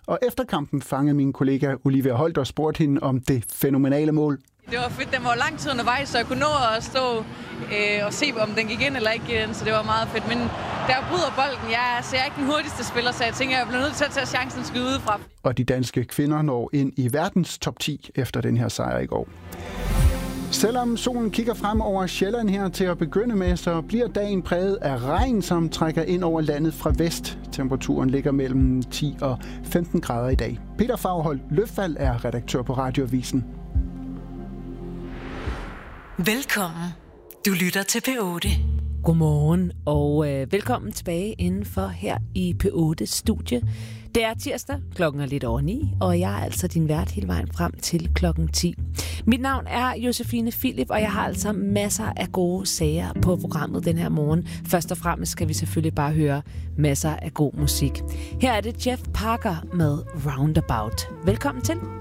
Og efter kampen fangede min kollega Olivia Holt og spurgte hende om det fænomenale mål. Det var fedt. Den var lang tid undervejs, så jeg kunne nå at stå og se, om den gik ind eller ikke ind, så det var meget fedt. Men da jeg bryder bolden, jeg er ikke den hurtigste spiller, så jeg tænker, at jeg bliver nødt til at tage chancen skyde udefra. Og de danske kvinder når ind i verdens top 10 efter den her sejr i går. Selvom solen kigger frem over Sjælland her til at begynde med, så bliver dagen præget af regn, som trækker ind over landet fra vest. Temperaturen ligger mellem 10 og 15 grader i dag. Peter Faghold Løfvald er redaktør på Radioavisen. Velkommen. Du lytter til P8. Godmorgen og velkommen tilbage indenfor her i P8's studie. Det er tirsdag, klokken er lidt over 9, og jeg er altså din vært hele vejen frem til klokken 10. Mit navn er Josefine Philip, og jeg har altså masser af gode sager på programmet den her morgen. Først og fremmest skal vi selvfølgelig bare høre masser af god musik. Her er det Jeff Parker med Roundabout. Velkommen til.